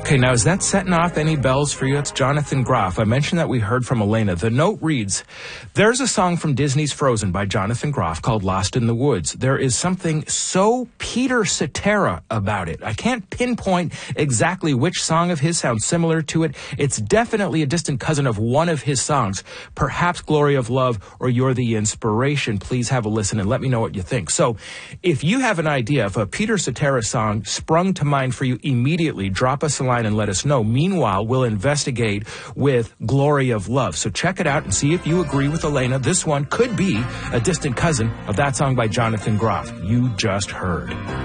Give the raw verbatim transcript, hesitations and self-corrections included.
Okay, now is that setting off any bells for you? It's Jonathan Groff. I mentioned that we heard from Elena. The note reads, there's a song from Disney's Frozen by Jonathan Groff called Lost in the Woods. There is something so Peter Cetera about it. I can't pinpoint exactly which song of his sounds similar to it. It's definitely a distant cousin of one of his songs, perhaps Glory of Love or You're the Inspiration. Please have a listen and let me know what you think. So if you have an idea of a Peter Cetera song sprung to mind for you immediately, drop us a line and let us know. Meanwhile, we'll investigate with Glory of Love. So check it out and see if you agree with Elena. This one could be a distant cousin of that song by Jonathan Groff you just heard.